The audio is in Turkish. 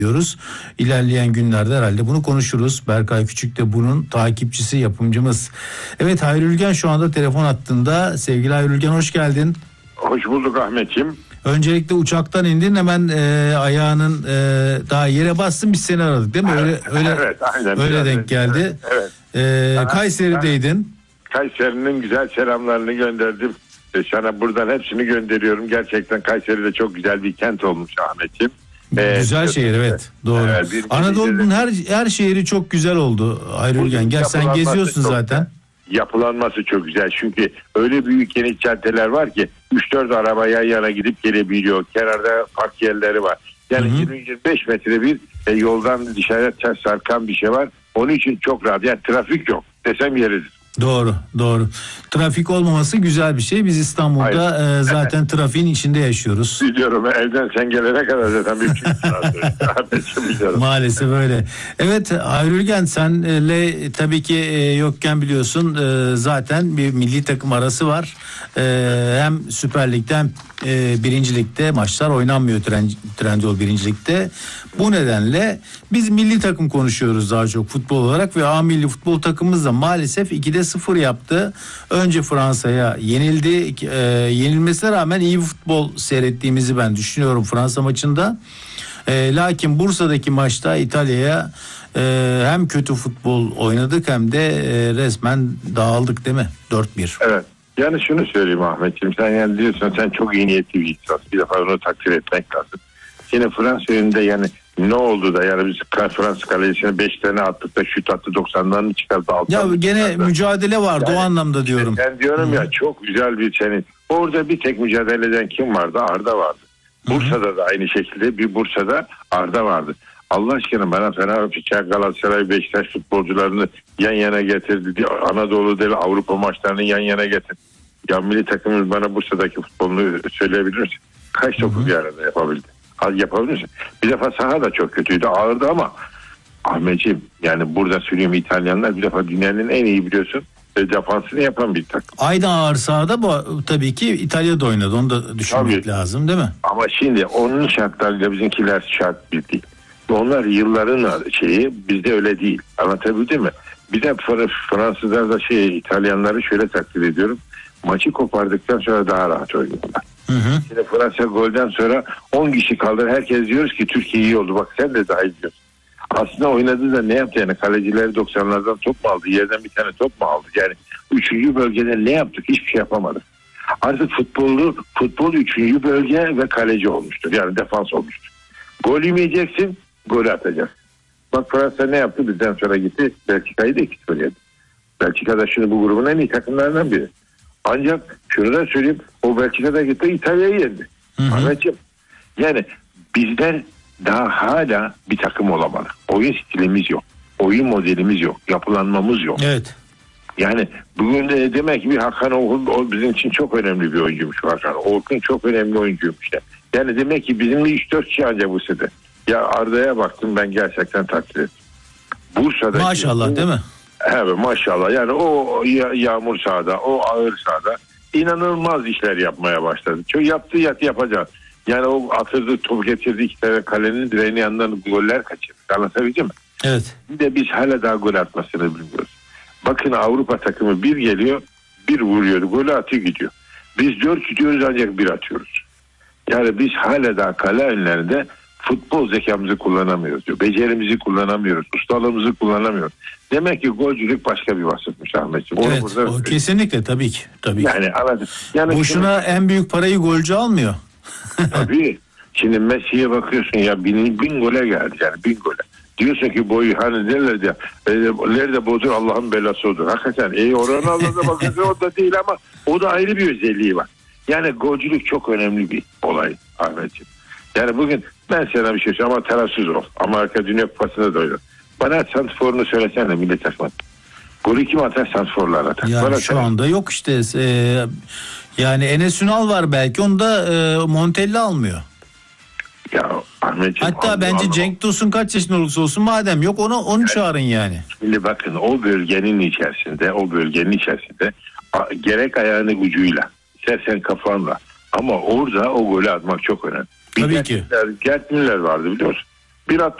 diyoruz. İlerleyen günlerde herhalde bunu konuşuruz. Berkay Küçük de bunun takipçisi, yapımcımız. Evet, Hayri Ülgen şu anda telefon hattında. Sevgili Hayri Ülgen, hoş geldin. Hoş bulduk Ahmetciğim. Öncelikle uçaktan indin, hemen ayağının daha yere bastın, biz seni aradık değil mi? Evet, aynen. Öyle denk geldi. Evet. Kayseri'deydin. Kayseri'nin güzel selamlarını gönderdim. Sana buradan hepsini gönderiyorum. Gerçekten Kayseri de çok güzel bir kent olmuş Ahmetciğim. Güzel şehir, evet, doğru. Evet, Anadolu'nun her şehri çok güzel oldu Hayri Ülgen. Gel, sen geziyorsun zaten. Yapılanması çok güzel, çünkü öyle büyük geniş caddeler var ki 3-4 araba yan yana gidip gelebiliyor. Kenarda park yerleri var. Yani 20-25 metre bir yoldan dışarıya ters sarkan bir şey var. Onun için çok rahat. Yani trafik yok desem yeridir. Doğru. Trafik olmaması güzel bir şey. Biz İstanbul'da zaten trafiğin içinde yaşıyoruz. Biliyorum, evden sen gelene kadar zaten bir Maalesef öyle. Evet Hayri Ülgen, senle tabii ki yokken biliyorsun zaten bir milli takım arası var. Hem Süper Lig'de hem 1. Lig'de maçlar oynanmıyor, Trendyol 1. Lig'de. Bu nedenle biz milli takım konuşuyoruz daha çok futbol olarak ve A milli futbol takımımız da maalesef 2'de 0 yaptı. Önce Fransa'ya yenildi. Yenilmesine rağmen iyi bir futbol seyrettiğimizi ben düşünüyorum Fransa maçında. Lakin Bursa'daki maçta İtalya'ya hem kötü futbol oynadık hem de resmen dağıldık değil mi? 4-1. Evet. Yani şunu söyleyeyim Ahmetciğim, sen yani diyorsun, sen çok iyi niyetli bir insansın. Bir defa onu takdir etmek lazım. Yine Fransa önünde yani ne oldu da yani biz Fransa kalesine 5 tane attık da şut attı 90'dan mı çıkardı? Ya gene çıkardı. Mücadele vardı yani, o anlamda diyorum. Ben diyorum ya, çok güzel bir senin. Orada bir tek mücadele eden kim vardı? Arda vardı. Bursa'da da aynı şekilde bir Bursa'da Arda vardı. Allah aşkına bana Fenerbahçe, Galatasaray, Beşiktaş futbolcularını yan yana getirdi. Anadolu'da ve Avrupa maçlarını yan yana getirdi. Ya milli takımımız bana Bursa'daki futbolunu söyleyebilir misin? Kaç topu bir arada yapabildi? Yapabilir misin? Bir defa saha da çok kötüydü, ağırdı ama Ahmetciğim, yani burada söylüyorum, İtalyanlar bir defa dünyanın en iyi biliyorsun defansını yapan bir takım. Aynı ağır sahada bu tabii ki İtalya'da oynadı, onu da düşünmek lazım değil mi? Ama şimdi onun şartlarıyla bizimkiler şart bir değil. Onlar yılların şeyi, bizde öyle değil. Anlatabildim mi? Bir de Fransızlar da İtalyanları şöyle takdir ediyorum. Maçı kopardıktan sonra daha rahat oynuyorlar. Şimdi Fransa golden sonra 10 kişi kaldı. Herkes diyoruz ki Türkiye iyi oldu. Bak sen de dahil diyorsun. Aslında oynadı da ne yaptı yani? Kalecileri 90'lardan top mu aldı? Yerden bir tane top mu aldı? Yani 3. bölgede ne yaptık? Hiçbir şey yapamadık. Artık futbol 3. bölge ve kaleci olmuştur. Yani defans olmuştur. Gol yemeyeceksin, gol atacaksın. Bak Fransa ne yaptı? Bizden sonra gitti. Belçika'yı da 2-0 yedi. Belçika da şimdi bu grubun en iyi takımlarından biri. Ancak şunu da söyleyeyim, o Belçika'da gitti, İtalya'yı yendi. Ahmetciğim, yani bizler daha hala bir takım olamadı. Oyun stilimiz yok. Oyun modelimiz yok. Yapılanmamız yok. Evet. Yani bugün de demek ki bir Hakan Orkun, o bizim için çok önemli bir oyuncuymuş Hakan. Orkun çok önemli oyuncuymuş. Yani demek ki bizim 3-4 kişi ancak bu sene. Ya Arda'ya baktım, ben gerçekten takdir ettim. Bursa'daki, maşallah değil mi? Evet maşallah, yani o yağmur sahada, o ağır sahada inanılmaz işler yapmaya başladı. Çünkü yaptığı yapacak. Yani o atırdı, top getirdi, 2 tane kalenin direğinin yanından goller kaçırdı. Anlatabildim mi? Evet. Bir de biz hala daha gol atmasını bilmiyoruz. Bakın Avrupa takımı bir geliyor, bir vuruyor, golü atıyor gidiyor. Biz 4 gidiyoruz ancak 1 atıyoruz. Yani biz hala daha kale önlerinde futbol zekamızı kullanamıyoruz diyor. Becerimizi kullanamıyoruz. Ustalığımızı kullanamıyoruz. Demek ki golcülük başka bir vasıfmış Ahmetciğim. Evet, o kesinlikle tabii ki. Yani anladım. Yani boşuna en büyük parayı golcü almıyor. Tabii. Şimdi Messi'ye bakıyorsun ya, bin gole geldi yani 1000 gole. Diyorsun ki boyu hani nerede bodur Allah'ın belası odur. Hakikaten Ronaldo'da bakıyorsun o da değil ama o da ayrı bir özelliği var. Yani golcülük çok önemli bir olay Ahmetciğim. Yani bugün ben sana bir şey söyleyeyim ama tarafsız ol. Amerika Dünya Kupası'nda da oynar. Bana santrforunu söylesene milli takım. Golü kim atar? Santrforlar atar. Yani şu anda yok işte. Yani Enes Ünal var belki. Onu da Montella almıyor. Ya Ahmetciğim, hatta bence Cenk Tosun kaç yaşında olursa olsun madem yok onu çağırın yani. Şimdi bakın o bölgenin içerisinde gerek ayağını gücüyle, istersen kafanla, ama orada o golü atmak çok önemli. Tabii ki. Gerd Müller vardı biliyor musun? Bir